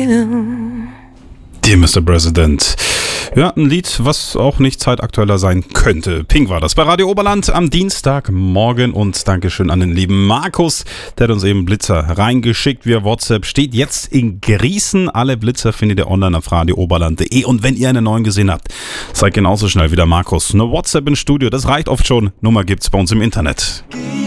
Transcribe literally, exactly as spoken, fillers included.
you. Dear Mister President. Ja, ein Lied, was auch nicht zeitaktueller sein könnte. Pink war das bei Radio Oberland am Dienstagmorgen und Dankeschön an den lieben Markus, der hat uns eben Blitzer reingeschickt via WhatsApp. Steht jetzt in Grießen. Alle Blitzer findet ihr online auf radio oberland punkt de und wenn ihr einen neuen gesehen habt, seid genauso schnell wie der Markus. Eine WhatsApp ins Studio, das reicht oft schon. Nummer gibt's bei uns im Internet.